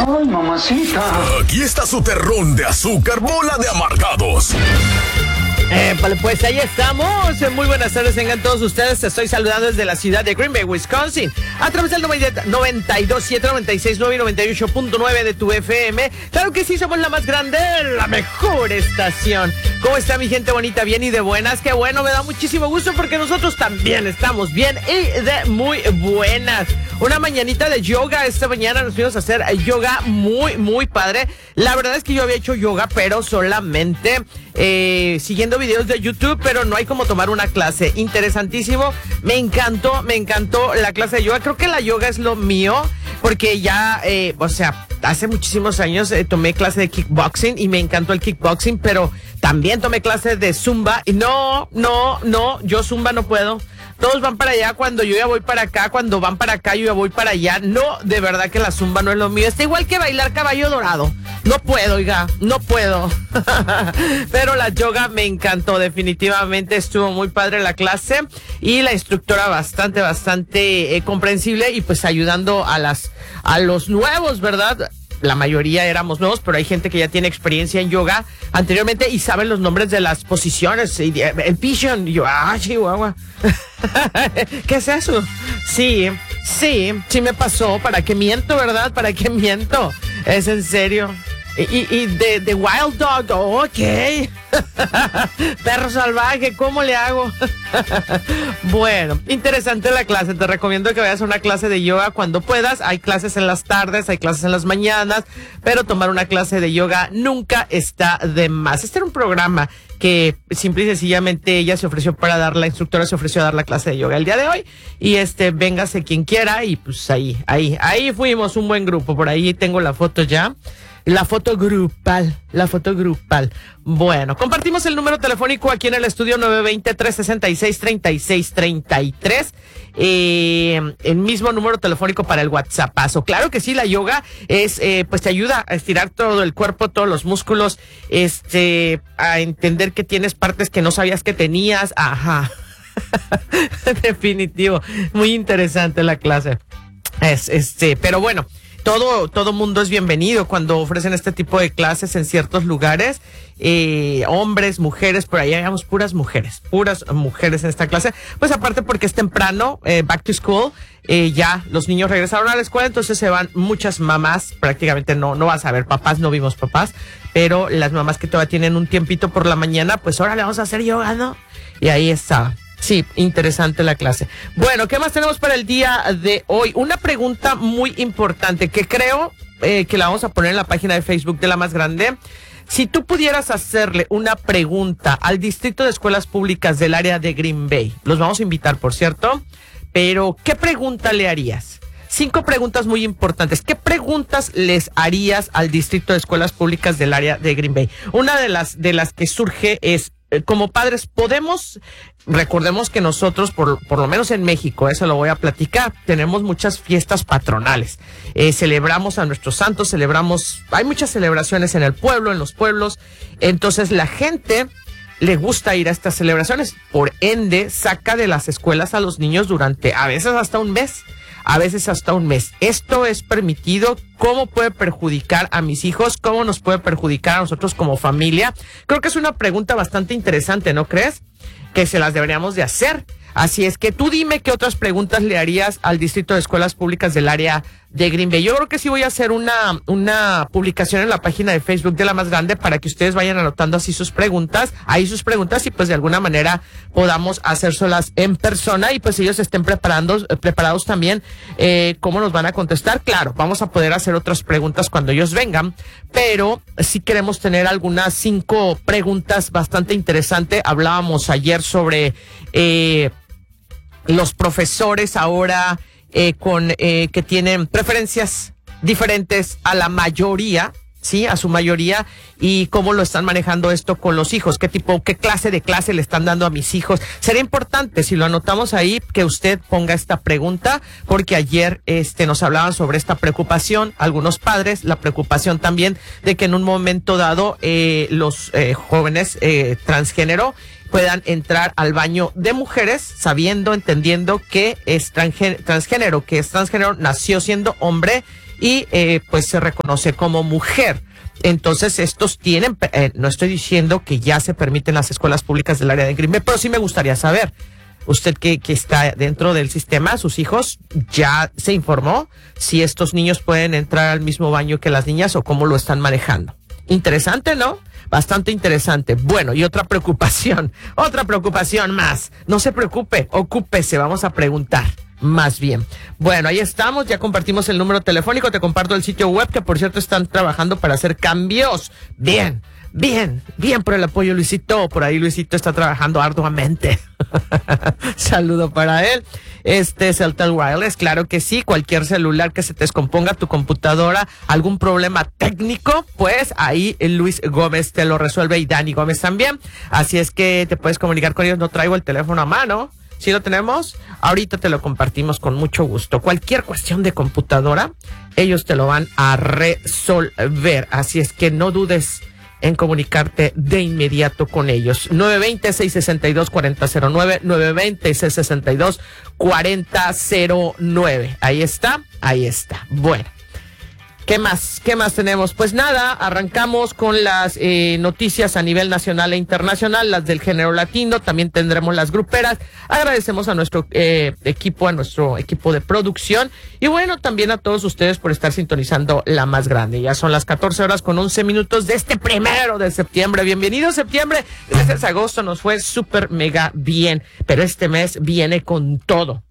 Ay, mamacita. Aquí está su terrón de azúcar, bola de amargados. Pues ahí estamos. Muy buenas tardes, tengan todos ustedes. Te estoy saludando desde la ciudad de Green Bay, Wisconsin, a través del 92.7, 96.9 y 98.9 de tu FM. Claro que sí, somos la más grande, la mejor estación. ¿Cómo está mi gente bonita? Bien y de buenas. Qué bueno, me da muchísimo gusto porque nosotros también estamos bien y de muy buenas. Una mañanita de yoga. Esta mañana nos fuimos a hacer yoga muy padre. La verdad es que yo había hecho yoga, pero solamente siguiendo videos de YouTube, pero no hay como tomar una clase. Interesantísimo. Me encantó la clase de yoga. Creo que la yoga es lo mío, porque ya, hace muchísimos años tomé clase de kickboxing y me encantó el kickboxing, pero también tomé clase de zumba y no, yo zumba no puedo. Todos van para allá cuando yo ya voy para acá, cuando van para acá yo ya voy para allá. No, de verdad que la zumba no es lo mío. Está igual que bailar caballo dorado. No puedo, oiga, no puedo. Pero la yoga me encantó, definitivamente estuvo muy padre la clase y la instructora bastante comprensible y pues ayudando a los nuevos, ¿verdad? La mayoría éramos nuevos, pero hay gente que ya tiene experiencia en yoga anteriormente y saben los nombres de las posiciones. El pigeon, y yo, chihuahua. ¿Qué es eso? Sí me pasó. ¿Para qué miento, verdad? ¿Para qué miento? Es en serio. Y de Wild Dog, ok. Perro salvaje, ¿cómo le hago? Bueno, interesante la clase. Te recomiendo que vayas a una clase de yoga cuando puedas. Hay clases en las tardes, hay clases en las mañanas, pero tomar una clase de yoga nunca está de más. Este era un programa que simple y sencillamente ella se ofreció la instructora se ofreció a dar la clase de yoga el día de hoy. Y véngase quien quiera. Y pues ahí fuimos un buen grupo. Por ahí tengo la foto ya. La foto grupal. Bueno, compartimos el número telefónico aquí en el estudio 920-366-3633. El mismo número telefónico para el WhatsAppazo. Claro que sí, la yoga es, pues te ayuda a estirar todo el cuerpo, todos los músculos, a entender que tienes partes que no sabías que tenías. Ajá. Definitivo. Muy interesante la clase. Pero bueno. Todo mundo es bienvenido cuando ofrecen este tipo de clases en ciertos lugares. Hombres, mujeres, por ahí hayamos puras mujeres en esta clase. Pues aparte porque es temprano, back to school, ya los niños regresaron a la escuela, entonces se van muchas mamás, prácticamente no vas a ver papás, no vimos papás, pero las mamás que todavía tienen un tiempito por la mañana, pues ahora le vamos a hacer yoga, ¿no? Y ahí está. Sí, interesante la clase. Bueno, ¿qué más tenemos para el día de hoy? Una pregunta muy importante que creo que la vamos a poner en la página de Facebook de La Más Grande. Si tú pudieras hacerle una pregunta al Distrito de Escuelas Públicas del área de Green Bay, los vamos a invitar, por cierto, pero ¿qué pregunta le harías? 5 preguntas muy importantes. ¿Qué preguntas les harías al Distrito de Escuelas Públicas del área de Green Bay? Una de las que surge es, como padres, recordemos que nosotros, por lo menos en México, eso lo voy a platicar, tenemos muchas fiestas patronales. Celebramos a nuestros santos, hay muchas celebraciones en el pueblo, en los pueblos. Entonces la gente le gusta ir a estas celebraciones. Por ende, saca de las escuelas a los niños durante a veces hasta un mes. ¿Esto es permitido? ¿Cómo puede perjudicar a mis hijos? ¿Cómo nos puede perjudicar a nosotros como familia? Creo que es una pregunta bastante interesante, ¿no crees? Que se las deberíamos de hacer. Así es que tú dime qué otras preguntas le harías al Distrito de Escuelas Públicas del área de Green Bay. Yo creo que sí voy a hacer una publicación en la página de Facebook de La Más Grande para que ustedes vayan anotando así sus preguntas y pues de alguna manera podamos hacérselas en persona y pues ellos estén preparados también cómo nos van a contestar. Claro, vamos a poder hacer otras preguntas cuando ellos vengan, pero sí queremos tener algunas 5 preguntas bastante interesantes. Hablábamos ayer sobre los profesores ahora que tienen preferencias diferentes a la mayoría, ¿sí? A su mayoría, y cómo lo están manejando esto con los hijos, qué clase de clase le están dando a mis hijos. Sería importante, si lo anotamos ahí, que usted ponga esta pregunta, porque ayer nos hablaban sobre esta preocupación, algunos padres, la preocupación también de que en un momento dado los jóvenes transgénero puedan entrar al baño de mujeres entendiendo que es transgénero, nació siendo hombre y pues se reconoce como mujer. Entonces estos tienen, no estoy diciendo que ya se permiten las escuelas públicas del área de Green Bay, pero sí me gustaría saber, usted que está dentro del sistema, sus hijos, ¿ya se informó si estos niños pueden entrar al mismo baño que las niñas o cómo lo están manejando? Interesante, ¿no? Bastante interesante. Bueno, y otra preocupación más. No se preocupe, ocúpese, vamos a preguntar. Más bien. Bueno, ahí estamos, ya compartimos el número telefónico, te comparto el sitio web, que por cierto están trabajando para hacer cambios. Bien por el apoyo, Luisito. Por ahí Luisito está trabajando arduamente. Saludo para él. Celtel Wireless, claro que sí, cualquier celular que se te descomponga, tu computadora, algún problema técnico, pues ahí Luis Gómez te lo resuelve y Dani Gómez también. Así es que te puedes comunicar con ellos, no traigo el teléfono a mano. ¿Sí lo tenemos? Ahorita te lo compartimos con mucho gusto. Cualquier cuestión de computadora, ellos te lo van a resolver. Así es que no dudes en comunicarte de inmediato con ellos. 920-662-4009, 920-662-4009. Ahí está. Bueno. ¿Qué más tenemos? Pues nada, arrancamos con las noticias a nivel nacional e internacional, las del género latino, también tendremos las gruperas. Agradecemos a nuestro equipo de producción y bueno, también a todos ustedes por estar sintonizando La Más Grande. Ya son las 14:11 de este 1 de septiembre. Bienvenido septiembre, gracias a agosto nos fue súper mega bien, pero este mes viene con todo,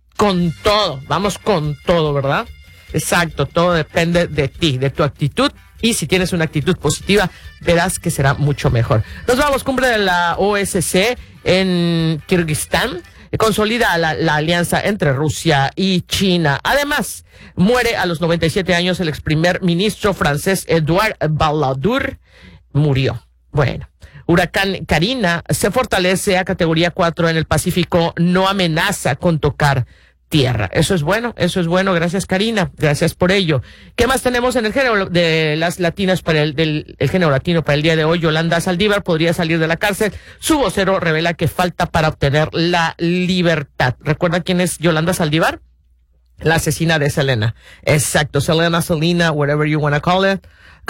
vamos con todo, ¿verdad? Exacto, todo depende de ti, de tu actitud, y si tienes una actitud positiva, verás que será mucho mejor. Nos vamos, cumbre de la OSCE en Kirguistán, consolida la alianza entre Rusia y China. Además, muere a los 97 años el ex primer ministro francés Edouard Balladur, murió. Bueno. Huracán Karina se fortalece a categoría 4 en el Pacífico, no amenaza con tocar tierra. Eso es bueno, gracias Karina, gracias por ello. ¿Qué más tenemos en el género de las latinas para el género latino para el día de hoy? Yolanda Saldívar podría salir de la cárcel. Su vocero revela que falta para obtener la libertad. ¿Recuerda quién es Yolanda Saldívar? La asesina de Selena. Exacto, Selena, whatever you want to call her,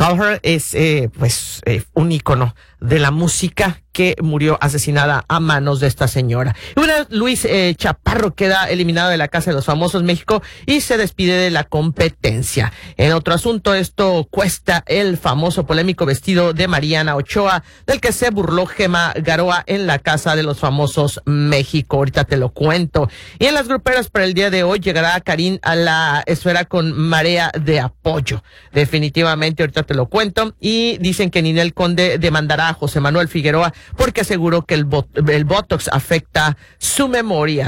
es un ícono de la música que murió asesinada a manos de esta señora. Y bueno, Luis Chaparro queda eliminado de la Casa de los Famosos México y se despide de la competencia. En otro asunto, esto cuesta el famoso polémico vestido de Mariana Ochoa, del que se burló Gema Garoa en la Casa de los Famosos México. Ahorita te lo cuento. Y en las gruperas para el día de hoy llegará Karin a la esfera con marea de apoyo. Definitivamente, ahorita te lo cuento. Y dicen que Ninel Conde demandará a José Manuel Figueroa porque aseguró que el Botox afecta su memoria.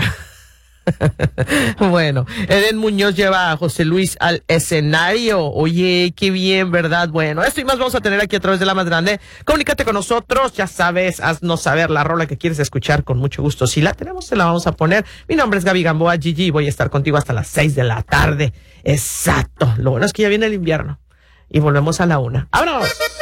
Bueno, Eden Muñoz lleva a José Luis al escenario. Oye, qué bien, ¿verdad? Bueno, esto y más vamos a tener aquí a través de La Más Grande. Comunícate con nosotros, ya sabes, haznos saber la rola que quieres escuchar con mucho gusto. Si la tenemos, te la vamos a poner. Mi nombre es Gaby Gamboa, Gigi, y voy a estar contigo hasta las 6 de la tarde. Exacto. Lo bueno es que ya viene el invierno y volvemos a la 1. ¡Vámonos!